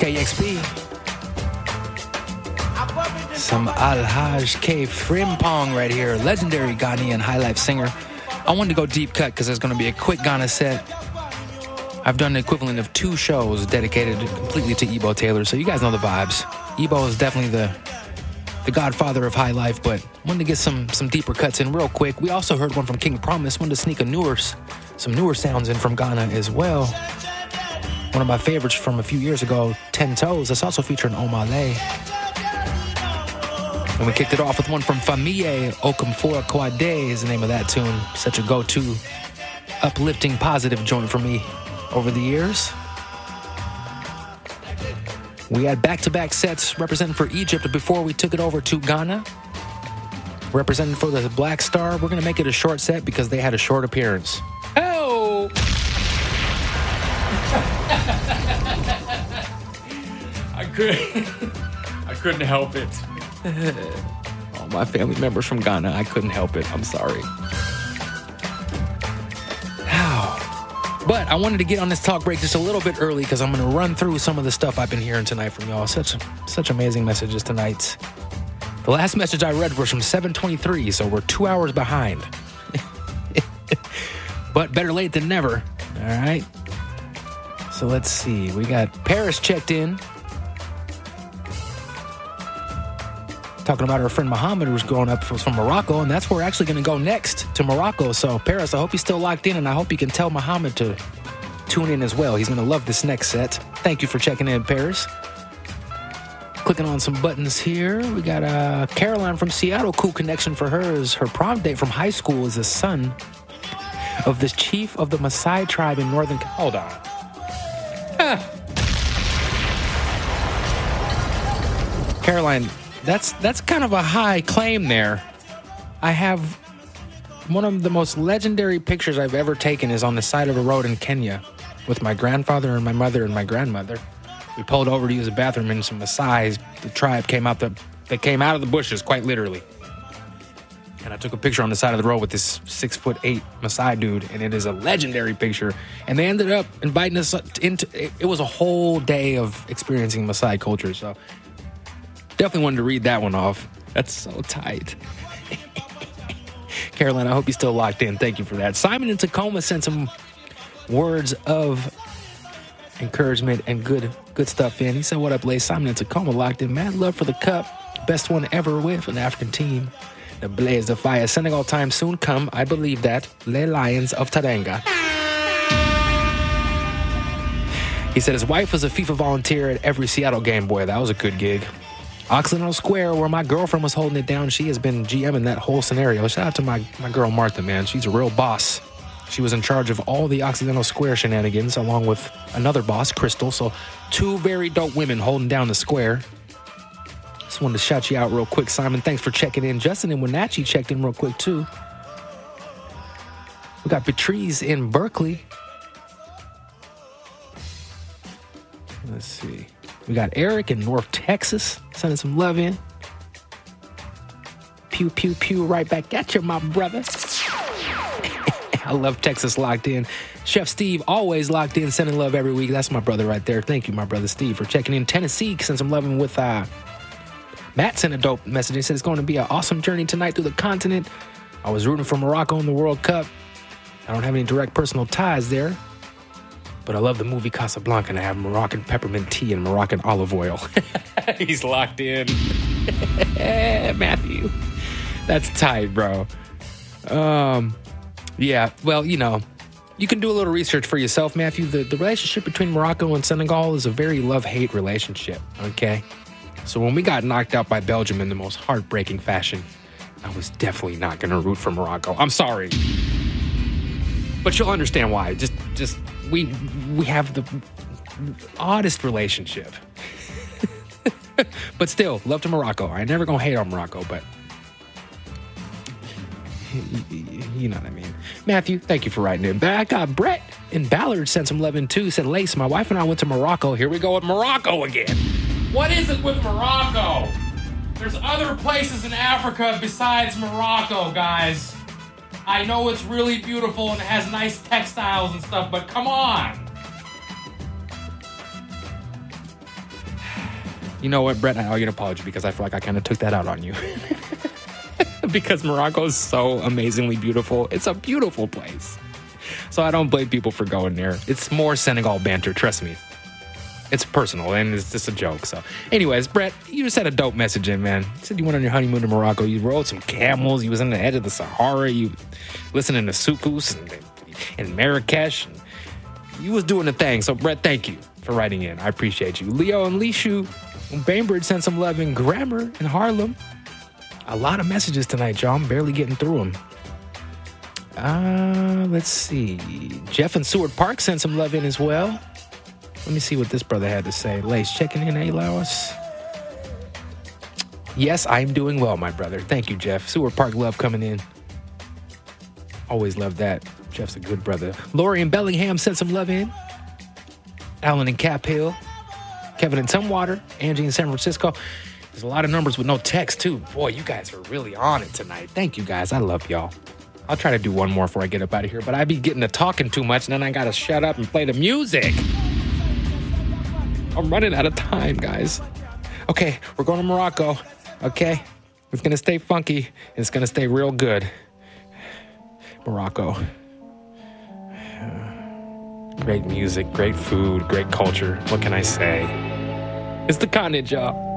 KXP. Some Alhaj K. Frimpong right here. Legendary Ghanaian high life singer. I wanted to go deep cut because there's going to be a quick Ghana set. I've done the equivalent of 2 shows dedicated completely to Ebo Taylor, so you guys know the vibes. Ebo is definitely the godfather of high life, but wanted to get some deeper cuts in real quick. We also heard one from King Promise. Wanted to sneak some newer sounds in from Ghana as well. One of my favorites from a few years ago, 10 Toes. That's also featuring Omale. And we kicked it off with one from Famille Okamfora Kwade is the name of that tune. Such a go-to, uplifting, positive joint for me over the years. We had back-to-back sets representing for Egypt before we took it over to Ghana. Representing for the Black Star. We're going to make it a short set because they had a short appearance. Oh! I couldn't help it. All my family members from Ghana, I couldn't help it. I'm sorry. But I wanted to get on this talk break just a little bit early because I'm going to run through some of the stuff I've been hearing tonight from y'all. Such amazing messages tonight. The last message I read was from 7:23, so we're 2 hours behind. But better late than never. All right. So let's see. We got Paris checked in. Talking about our friend Muhammad who's growing up from Morocco, and that's where we're actually going to go next, to Morocco. So, Paris, I hope you're still locked in, and I hope you can tell Muhammad to tune in as well. He's going to love this next set. Thank you for checking in, Paris. Clicking on some buttons here. We got Caroline from Seattle. Cool connection for her is her prom date from high school is the son of the chief of the Maasai tribe in northern... Hold on. Caroline... That's kind of a high claim there. I have one of the most legendary pictures I've ever taken is on the side of a road in Kenya with my grandfather and my mother and my grandmother. We pulled over to use a bathroom and some Maasais, the tribe they came out of the bushes, quite literally. And I took a picture on the side of the road with this 6'8" Maasai dude, and it is a legendary picture. And they ended up inviting us into it was a whole day of experiencing Maasai culture, so definitely wanted to read that one off. That's so tight. Caroline, I hope you're still locked in. Thank you for that. Simon in Tacoma sent some words of encouragement and good stuff in. He said, what up, Lay? Simon in Tacoma locked in. Mad love for the cup. Best one ever with an African team. The blaze of fire. Senegal time soon come. I believe that. Les Lions of Teranga. He said his wife was a FIFA volunteer at every Seattle game. Boy, that was a good gig. Occidental Square, where my girlfriend was holding it down, she has been GMing that whole scenario. Shout out to my girl Martha, man. She's a real boss. She was in charge of all the Occidental Square shenanigans, along with another boss, Crystal. So 2 very dope women holding down the square. Just wanted to shout you out real quick, Simon. Thanks for checking in. Justin and Wenatchee checked in real quick, too. We got Patrice in Berkeley. Let's see. We got Eric in North Texas sending some love in. Pew, pew, pew, right back at you, my brother. I love Texas locked in. Chef Steve, always locked in, sending love every week. That's my brother right there. Thank you, my brother Steve, for checking in. Tennessee, send some love in with Matt sent a dope message. He said it's going to be an awesome journey tonight through the continent. I was rooting for Morocco in the World Cup. I don't have any direct personal ties there. But I love the movie Casablanca, and I have Moroccan peppermint tea and Moroccan olive oil. He's locked in. Matthew. That's tight, bro. Yeah, well, you know, you can do a little research for yourself, Matthew. The relationship between Morocco and Senegal is a very love-hate relationship, okay? So when we got knocked out by Belgium in the most heartbreaking fashion, I was definitely not going to root for Morocco. I'm sorry. But you'll understand why. Just we have the oddest relationship. But still, love to Morocco. I never gonna hate on Morocco, but you know what I mean. Matthew, thank you for writing in. I got Brett in Ballard sent some love in too. Said, Lace, my wife and I went to Morocco. Here we go with Morocco again. What is it with Morocco? There's other places in Africa besides Morocco, guys. I know it's really beautiful and it has nice textiles and stuff, but come on. You know what, Brett? I owe you an apology because I feel like I kind of took that out on you. Because Morocco is so amazingly beautiful. It's a beautiful place. So I don't blame people for going there. It's more Senegal banter, trust me. It's personal, and it's just a joke. So anyways, Brett, you just had a dope message in, man. You said you went on your honeymoon to Morocco. You rode some camels. You was on the edge of the Sahara. You listening to soukous and Marrakesh. And you was doing the thing. So, Brett, thank you for writing in. I appreciate you. Leo and Lishu from Bainbridge sent some love in. Grammar in Harlem. A lot of messages tonight, y'all. I'm barely getting through them. Let's see. Jeff and Seward Park sent some love in as well. Let me see what this brother had to say. Lace, checking in, Laos. Yes, I'm doing well, my brother. Thank you, Jeff. Seward Park love coming in. Always love that. Jeff's a good brother. Lori in Bellingham sent some love in. Alan in Cap Hill. Kevin in Tumwater. Angie in San Francisco. There's a lot of numbers with no text, too. Boy, you guys are really on it tonight. Thank you, guys. I love y'all. I'll try to do one more before I get up out of here, but I be getting to talking too much, and then I got to shut up and play the music. I'm running out of time, guys. Okay, we're going to Morocco, okay? It's going to stay funky, and it's going to stay real good. Morocco. Great music, great food, great culture. What can I say? It's the continent, y'all.